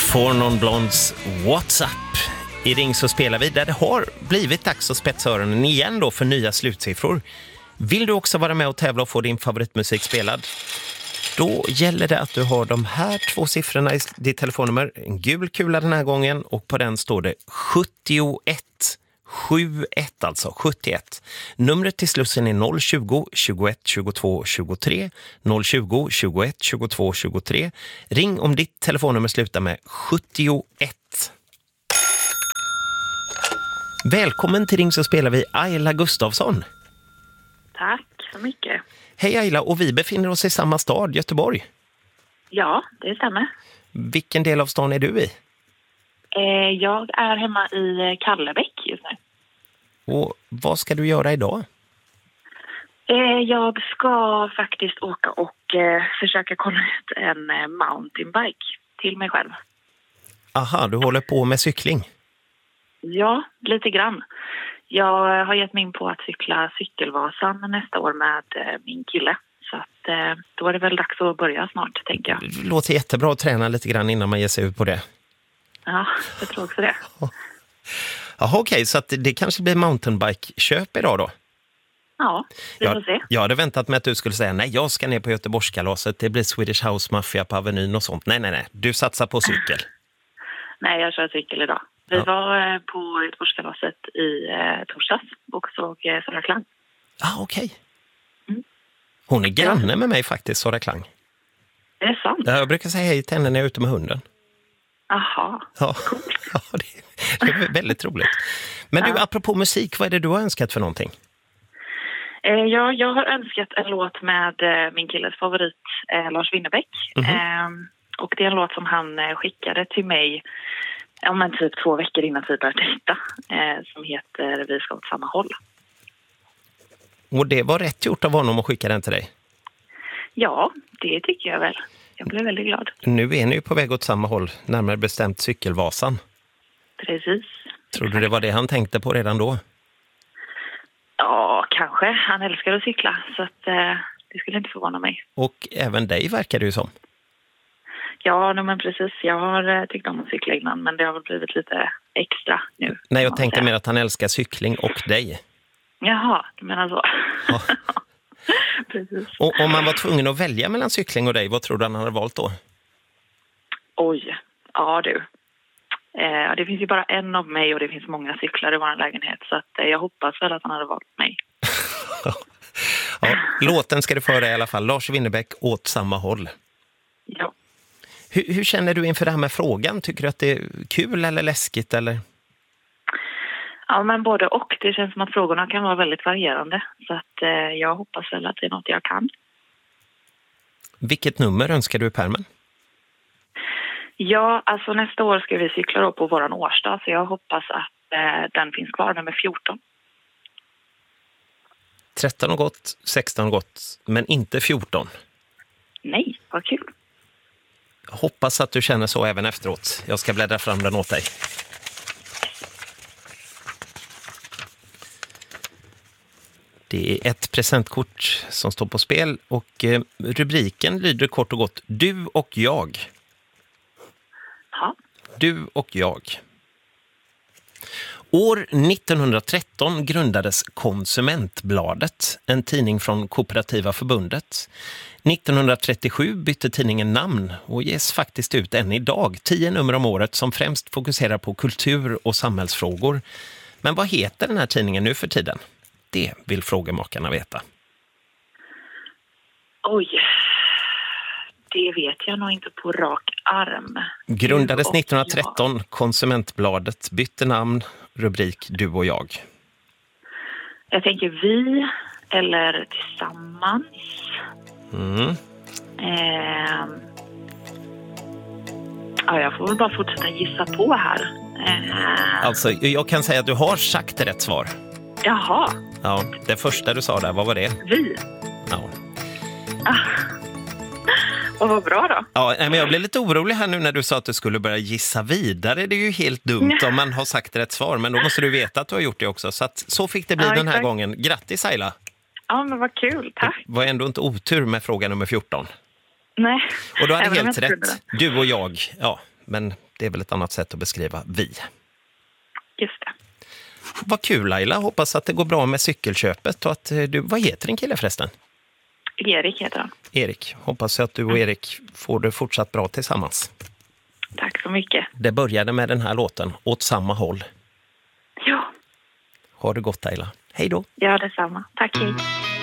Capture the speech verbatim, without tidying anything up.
Four Non Blondes What's Up. I Ring så spelar vi där det har blivit dags att spetsa öronen igen då för nya slutsiffror. Vill du också vara med och tävla och få din favoritmusik spelad? Då gäller det att du har de här två siffrorna i ditt telefonnummer. En gul kula den här gången och på den står det sjuttioett. sjuttioett alltså, sjuttioett. Numret till Slussen är noll tjugo, tjugoett, tjugotvå, tjugotre. noll tjugo, tjugoett, tjugotvå, tjugotre. Ring om ditt telefonnummer slutar med sjuttioett. Välkommen till Ring så spelar vi Ayla Gustafsson. Tack så mycket. Hej Ayla, och vi befinner oss i samma stad, Göteborg. Ja, det stämmer. Vilken del av stan är du i? Eh, jag är hemma i Kallebäck just nu. Och vad ska du göra idag? Eh, jag ska faktiskt åka och eh, försöka kolla ut en eh, mountainbike till mig själv. Aha, du håller på med cykling. Ja, lite grann. Jag har gett mig in på att cykla Cykelvasan nästa år med eh, min kille. Så att, eh, då är det väl dags att börja snart, tänker jag. Det låter jättebra att träna lite grann innan man ger sig ut på det. Ja, jag tror också det. Jaha, okej, okay, så att det kanske blir mountainbike-köp idag då? Ja, vi får se. Jag, jag hade väntat mig att du skulle säga nej, jag ska ner på Göteborgskalaset, det blir Swedish House Mafia på Avenyn och sånt. Nej, nej, nej, du satsar på cykel. Nej, jag kör cykel idag. Vi ja. var eh, på Göteborgskalaset i eh, torsdags och såg eh, Sara Klang. Ja, ah, okej. Okay. Mm. Hon är granne med mig faktiskt, Sara Klang. Det är sant. Jag brukar säga hej till henne när jag är ute med hunden. Aha, ja. coolt. Ja, det, det är väldigt roligt. Men du, ja. apropå musik, vad är det du har önskat för någonting? Eh, ja, jag har önskat en låt med eh, min killes favorit, eh, Lars Winnerbäck. Mm-hmm. Eh, och det är en låt som han eh, skickade till mig ja, men typ två veckor innan vi började dejta. Eh, som heter Vi ska åt samma håll. Och det var rätt gjort av honom att skicka den till dig? Ja, det tycker jag väl. Jag blev väldigt glad. Nu är ni ju på väg åt samma håll, närmare bestämt Cykelvasan. Precis. Tror du det var det han tänkte på redan då? Ja, kanske. Han älskar att cykla, så att, eh, det skulle inte förvåna mig. Och även dig verkar det ju som. Ja, no, men precis. Jag har eh, tyckt om att cykla innan, men det har väl blivit lite extra nu. Nej, jag tänkte mer att han älskar cykling och dig. Jaha, du menar så. Ja. Precis. Och om man var tvungen att välja mellan cykling och dig, vad tror du han hade valt då? Oj, ja du. Eh, det finns ju bara en av mig och det finns många cyklar i vår lägenhet. Så att, eh, jag hoppas väl att han hade valt mig. Ja, låten ska du föra i alla fall. Lars Winnerbäck åt samma håll. Ja. Hur, hur känner du inför det här med frågan? Tycker du att det är kul eller läskigt? Eller? Ja, men både och. Det känns som att frågorna kan vara väldigt varierande. Så att, eh, jag hoppas väl att det är något jag kan. Vilket nummer önskar du i pärmen? Ja, alltså nästa år ska vi cykla då på våran årsdag. Så jag hoppas att eh, den finns kvar, nummer fjorton. tretton har gått, sexton har gått, men inte fjorton. Nej, vad kul. Hoppas att du känner så även efteråt. Jag ska bläddra fram den åt dig. Det är ett presentkort som står på spel och eh, rubriken lyder kort och gott Du och jag. Ja. Du och jag. År nittonhundratretton grundades Konsumentbladet, en tidning från Kooperativa förbundet. nittonhundratrettiosju bytte tidningen namn och ges faktiskt ut än idag, tio nummer om året som främst fokuserar på kultur och samhällsfrågor. Men vad heter den här tidningen nu för tiden? Det vill frågemakarna veta. Oj, det vet jag nog inte på rak arm. Grundades nittonhundratretton, Konsumentbladet, bytte namn, rubrik Du och jag. Jag tänker vi eller tillsammans. Mm. Eh, ja, jag får väl bara fortsätta gissa på här. Eh, alltså, jag kan säga att du har sagt rätt svar. Jaha. Ja, det första du sa där, vad var det? Vi. Ja. Ah. Och vad bra då. Ja, men jag blev lite orolig här nu när du sa att du skulle börja gissa vidare. Det är ju helt dumt om man har sagt rätt svar, men då måste du veta att du har gjort det också. Så att, så fick det bli ja, den här exakt. gången. Grattis Ayla. Ja, men vad kul, tack. Det var ändå inte otur med fråga nummer fjorton. Nej. Och du hade helt rätt. Du och jag, ja, men Det är väl ett annat sätt att beskriva vi. Just det. Vad kul Laila, hoppas att det går bra med cykelköpet och att du, vad heter din kille förresten? Erik heter han. Erik, hoppas att du och Erik får det fortsatt bra tillsammans. Tack så mycket. Det började med den här låten, Åt samma håll. Ja. Ha det gott Laila. Hej då. Ja, detsamma. Tack, hej.